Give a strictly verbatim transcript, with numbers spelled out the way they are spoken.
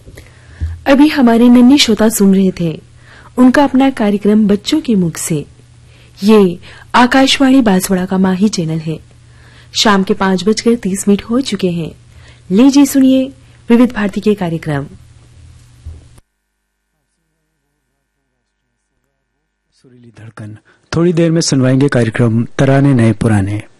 अभी हमारे नन्ही श्रोता सुन रहे थे उनका अपना कार्यक्रम बच्चों के मुख से। ये आकाशवाणी बांसवाड़ा का माही चैनल है। शाम के पांच बजकर तीस मिनट हो चुके हैं। लीजिए सुनिए विविध भारती के कार्यक्रम। सुरीली धड़कन। थोड़ी देर में सुनवाएंगे कार्यक्रम तराने नए पुराने।